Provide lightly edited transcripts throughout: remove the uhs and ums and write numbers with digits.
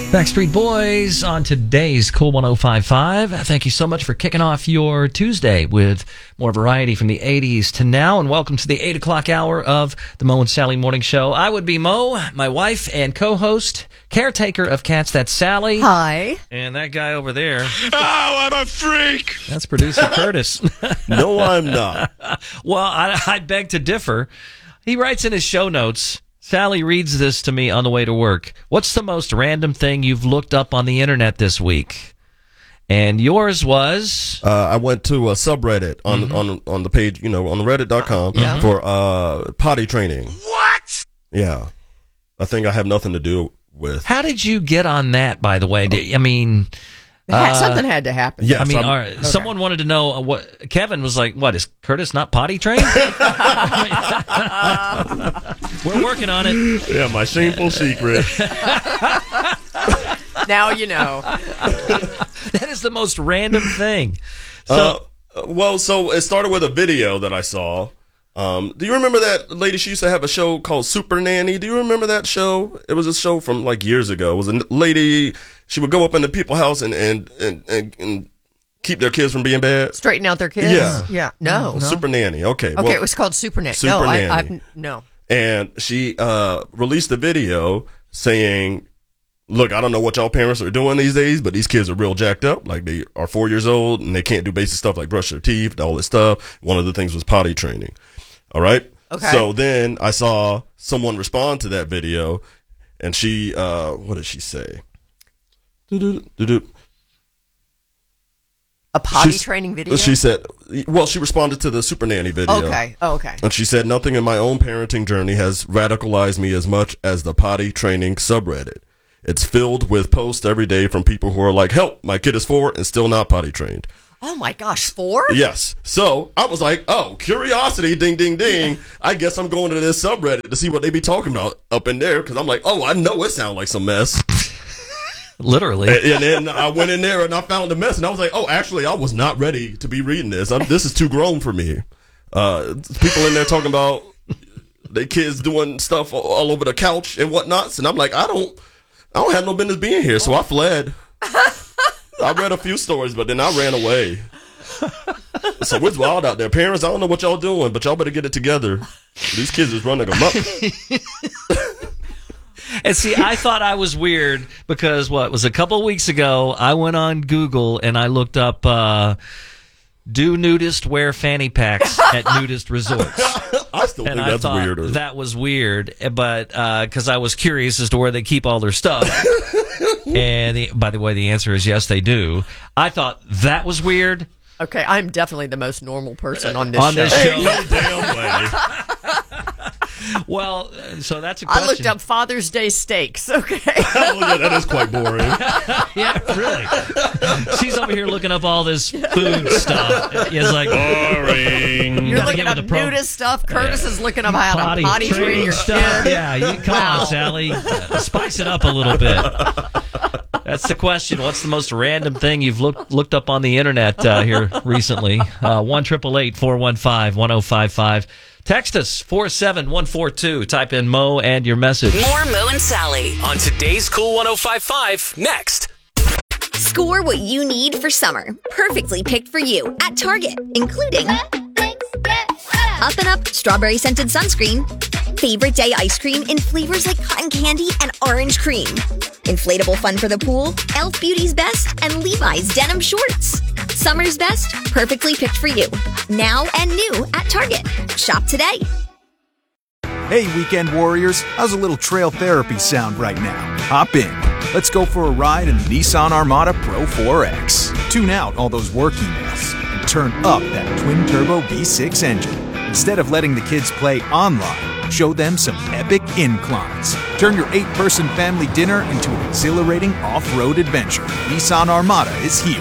Backstreet Boys on today's Cool 105.5. Thank you so much for kicking off your Tuesday with more variety from the 80s to now, and welcome to the 8 o'clock hour of the Mo and Sally Morning Show. I would be Mo, my wife and co-host, caretaker of cats, that's Sally. Hi. And that guy over there. Oh, I'm a freak! That's producer Curtis. No, I'm not. Well, I beg to differ. He writes in his show notes, Sally reads this to me on the way to work. What's the most random thing you've looked up on the internet this week? And yours was? I went to a subreddit on the page, on the reddit.com for potty training. What? Yeah. I think I have nothing to do with. How did you get on that, by the way? Something had to happen. Yes, someone wanted to know what Kevin was like. What, is Curtis not potty trained? We're working on it. Yeah, my shameful secret. Now you know. That is the most random thing. So it started with a video that I saw. Do you remember that lady? She used to have a show called Super Nanny. Do you remember that show? It was a show from like years ago. It was a lady. She would go up into people's house and keep their kids from being bad. Straighten out their kids? Yeah. No. Super Nanny. Okay. Okay, it was called Super Nanny. Super Nanny. No. And she released a video saying, look, I don't know what y'all parents are doing these days, but these kids are real jacked up. Like, they are 4 years old and they can't do basic stuff like brush their teeth, all this stuff. One of the things was potty training. All right. Okay. So then I saw someone respond to that video, and she, what did she say? A potty training video? She said, she responded to the Super Nanny video. Okay. Oh, okay. And she said, nothing in my own parenting journey has radicalized me as much as the potty training subreddit. It's filled with posts every day from people who are like, help, my kid is 4 and still not potty trained. Oh my gosh, 4? Yes. So I was like, oh, curiosity, ding, ding, ding. I guess I'm going to this subreddit to see what they be talking about up in there, because I'm like, oh, I know it sounds like some mess. Literally. And then I went in there and I found the mess, and I was like, oh, actually, I was not ready to be reading this. This is too grown for me. People in there talking about their kids doing stuff all over the couch and whatnots, and I'm like, I don't have no business being here, so I fled. I read a few stories, but then I ran away. So it's wild out there. Parents, I don't know what y'all doing, but y'all better get it together. These kids is running amok. And see, I thought I was weird because a couple of weeks ago, I went on Google and I looked up, do nudists wear fanny packs at nudist resorts? I still think that's weirder. That was weird, but because I was curious as to where they keep all their stuff. And by the way, the answer is yes, they do. I thought that was weird. Okay, I'm definitely the most normal person on this show. Ain't no damn way. Well, so that's a question. I looked up Father's Day steaks, okay? Oh, yeah, that is quite boring. Yeah, really. She's over here looking up all this food stuff. It's like, boring. You're looking up nudist stuff. Curtis is looking up how to potty train your stuff. kid. Yeah, come on, Sally. Spice it up a little bit. That's the question. What's the most random thing you've looked up on the internet here recently? 1-888-415-1055. Text us 47142. Type in Mo and your message. More Mo and Sally on today's Cool 105.5 next. Score what you need for summer. Perfectly picked for you at Target, including Up and Up strawberry scented sunscreen, favorite day ice cream in flavors like cotton candy and orange cream, inflatable fun for the pool, Elf Beauty's Best, and Levi's denim shorts. Summer's best, perfectly picked for you. Now and new at Target. Shop today. Hey, weekend warriors, how's a little trail therapy sound right now? Hop in. Let's go for a ride in the Nissan Armada Pro 4X. Tune out all those work emails and turn up that twin-turbo V6 engine. Instead of letting the kids play online, show them some epic inclines. Turn your 8-person family dinner into an exhilarating off-road adventure. Nissan Armada is here.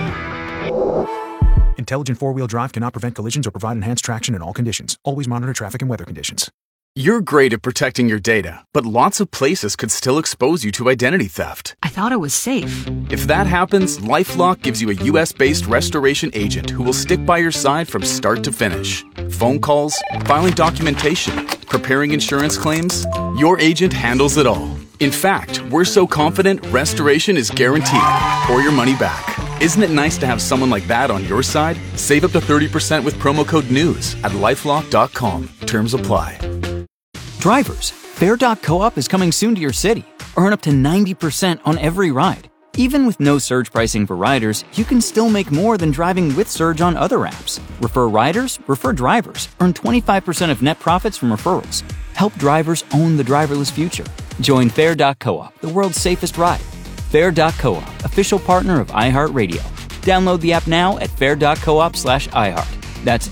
Intelligent four-wheel drive cannot prevent collisions or provide enhanced traction in all conditions. Always monitor traffic and weather conditions. You're great at protecting your data, but lots of places could still expose you to identity theft. I thought it was safe. If that happens, LifeLock gives you a U.S.-based restoration agent who will stick by your side from start to finish. Phone calls, filing documentation, preparing insurance claims, your agent handles it all. In fact, we're so confident restoration is guaranteed or your money back. Isn't it nice to have someone like that on your side? Save up to 30% with promo code NEWS at LifeLock.com. Terms apply. Drivers, Fair.coop is coming soon to your city. Earn up to 90% on every ride. Even with no surge pricing for riders, you can still make more than driving with Surge on other apps. Refer riders, refer drivers. Earn 25% of net profits from referrals. Help drivers own the driverless future. Join Fair.coop, the world's safest ride. Fair.coop, official partner of iHeartRadio. Download the app now at fair.coop/iHeart. That's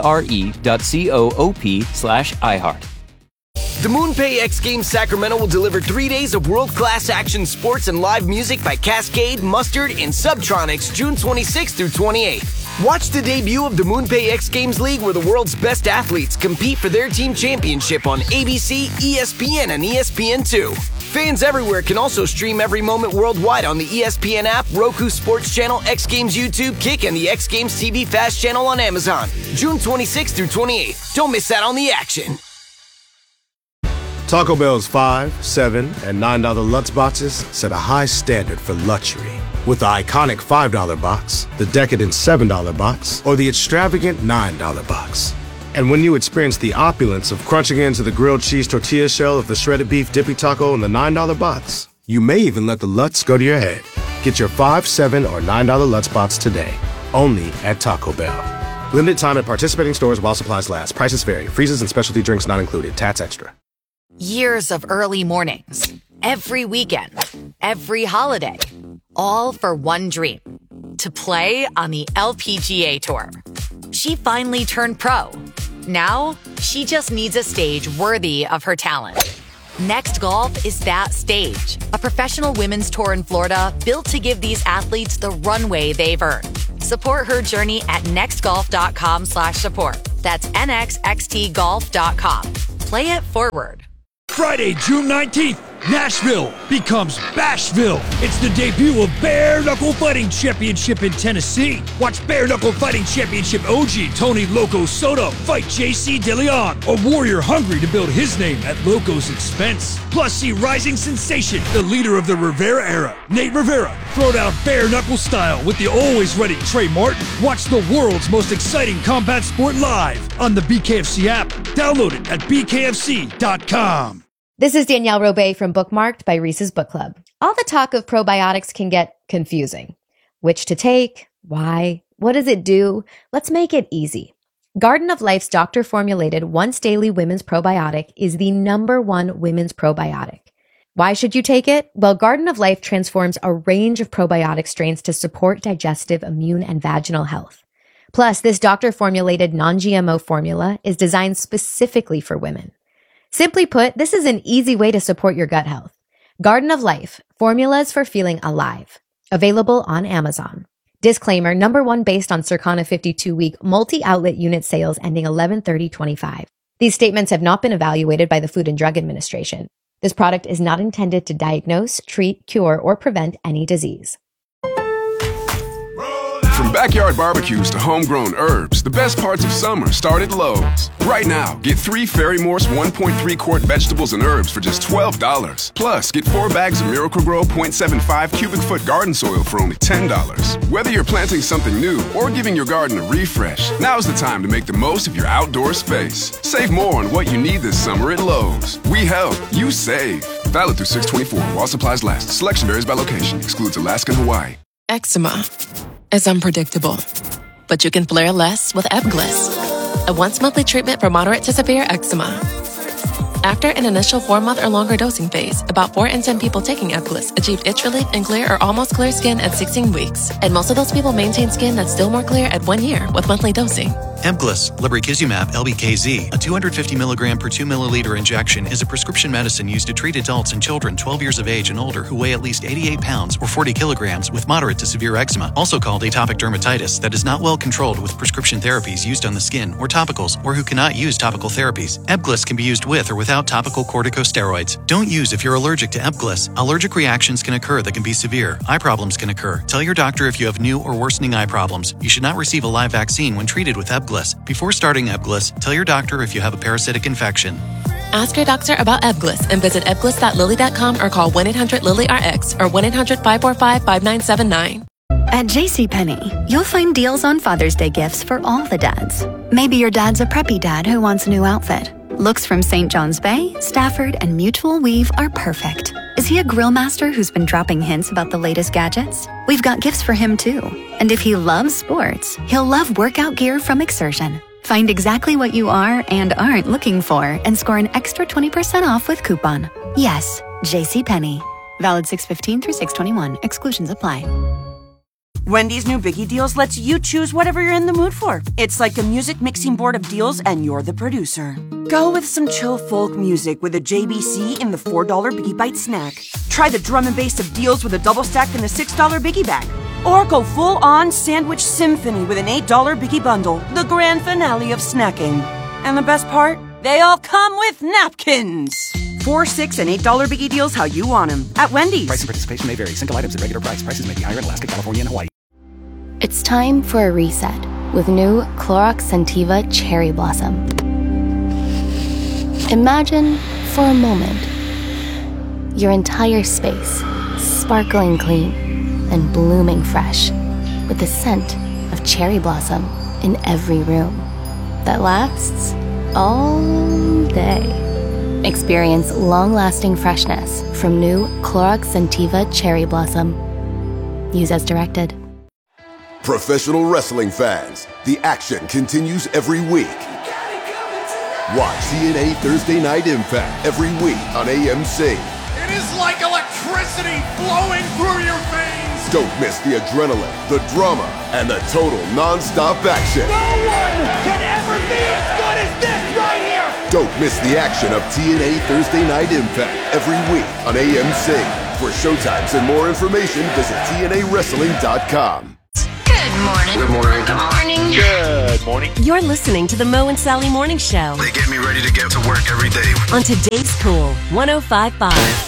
FARE.coop/iHeart. The MoonPay X Games Sacramento will deliver 3 days of world-class action sports and live music by Cascade, Mustard, and Subtronics June 26th through 28th. Watch the debut of the MoonPay X Games League where the world's best athletes compete for their team championship on ABC, ESPN, and ESPN2. Fans everywhere can also stream every moment worldwide on the ESPN app, Roku Sports Channel, X Games YouTube, Kick, and the X Games TV Fast channel on Amazon. June 26th through 28th. Don't miss out on the action. Taco Bell's $5, $7, and $9 Lutz boxes set a high standard for luxury. With the iconic $5 box, the decadent $7 box, or the extravagant $9 box. And when you experience the opulence of crunching into the grilled cheese tortilla shell of the shredded beef dippy taco in the $9 box, you may even let the Lutz go to your head. Get your $5, $7, or $9 Lutz box today, only at Taco Bell. Limited time at participating stores while supplies last. Prices vary. Freezes and specialty drinks not included. Tats extra. Years of early mornings, every weekend, every holiday, all for one dream, to play on the LPGA Tour. She finally turned pro. Now, she just needs a stage worthy of her talent. Next Golf is that stage, a professional women's tour in Florida built to give these athletes the runway they've earned. Support her journey at nextgolf.com/support. That's nxxtgolf.com. Play it forward. Friday, June 19th, Nashville becomes Bashville. It's the debut of Bare Knuckle Fighting Championship in Tennessee. Watch Bare Knuckle Fighting Championship OG Tony Loco Soto fight JC DeLeon, a warrior hungry to build his name at Loco's expense. Plus, see rising sensation, the leader of the Rivera era, Nate Rivera, throw down bare knuckle style with the always ready Trey Martin. Watch the world's most exciting combat sport live on the BKFC app. Download it at bkfc.com. This is Danielle Robay from Bookmarked by Reese's Book Club. All the talk of probiotics can get confusing. Which to take? Why? What does it do? Let's make it easy. Garden of Life's doctor-formulated once-daily women's probiotic is the #1 women's probiotic. Why should you take it? Well, Garden of Life transforms a range of probiotic strains to support digestive, immune, and vaginal health. Plus, this doctor-formulated non-GMO formula is designed specifically for women. Simply put, this is an easy way to support your gut health. Garden of Life, formulas for feeling alive. Available on Amazon. Disclaimer, #1 based on Circana 52-week multi-outlet unit sales ending 11/30/25. These statements have not been evaluated by the Food and Drug Administration. This product is not intended to diagnose, treat, cure, or prevent any disease. From backyard barbecues to homegrown herbs, the best parts of summer start at Lowe's. Right now, get 3 Fairy Morse 1.3-quart vegetables and herbs for just $12. Plus, get 4 bags of Miracle-Gro 0.75 cubic foot garden soil for only $10. Whether you're planting something new or giving your garden a refresh, now's the time to make the most of your outdoor space. Save more on what you need this summer at Lowe's. We help, you save. Valid through 6/24 while supplies last. Selection varies by location. Excludes Alaska and Hawaii. Eczema is unpredictable, but you can flare less with Ebglyss, a once-monthly treatment for moderate to severe eczema. After an initial 4-month or longer dosing phase, about 4 in 10 people taking Ebglyss achieved itch relief and clear or almost clear skin at 16 weeks, and most of those people maintain skin that's still more clear at 1 year with monthly dosing. Ebglyss, lebrikizumab LBKZ, a 250 mg per 2 milliliter injection, is a prescription medicine used to treat adults and children 12 years of age and older who weigh at least 88 pounds or 40 kilograms with moderate to severe eczema, also called atopic dermatitis, that is not well controlled with prescription therapies used on the skin or topicals, or who cannot use topical therapies. Ebglyss can be used with or without topical corticosteroids. Don't use if you're allergic to Ebglyss. Allergic reactions can occur that can be severe. Eye problems can occur. Tell your doctor if you have new or worsening eye problems. You should not receive a live vaccine when treated with Ebglyss. Before starting Ebglyss, tell your doctor if you have a parasitic infection. Ask your doctor about Ebglyss and visit ebglyss.lilly.com or call 1-800-LILY-RX or 1-800-545-5979. At JCPenney, you'll find deals on Father's Day gifts for all the dads. Maybe your dad's a preppy dad who wants a new outfit. Looks from St. John's Bay, Stafford, and Mutual Weave are perfect. Is he a grill master who's been dropping hints about the latest gadgets? We've got gifts for him too. And if he loves sports, he'll love workout gear from Exertion. Find exactly what you are and aren't looking for and score an extra 20% off with coupon. Yes, JCPenney. Valid 6/15 through 6/21. Exclusions apply. Wendy's new Biggie Deals lets you choose whatever you're in the mood for. It's like a music mixing board of deals and you're the producer. Go with some chill folk music with a JBC in the $4 Biggie Bite snack. Try the drum and bass of deals with a double stack in the $6 Biggie Bag. Or go full-on sandwich symphony with an $8 Biggie Bundle, the grand finale of snacking. And the best part? They all come with napkins. $4, $6, and $8 Biggie Deals how you want them at Wendy's. Price and participation may vary. Single items at regular price. Prices may be higher in Alaska, California, and Hawaii. It's time for a reset with new Clorox Scentiva Cherry Blossom. Imagine, for a moment, your entire space sparkling clean and blooming fresh with the scent of cherry blossom in every room that lasts all day. Experience long-lasting freshness from new Clorox Scentiva Cherry Blossom. Use as directed. Professional wrestling fans, the action continues every week. Watch TNA Thursday Night Impact every week on AMC. It is like electricity flowing through your veins. Don't miss the adrenaline, the drama, and the total non-stop action. No one can ever be as good as this right here. Don't miss the action of TNA Thursday Night Impact every week on AMC. For showtimes and more information, visit TNAWrestling.com. Good morning. Good morning. Good morning. Good morning. You're listening to the Mo and Sally Morning Show. They get me ready to get to work every day. On today's Cool 105.5.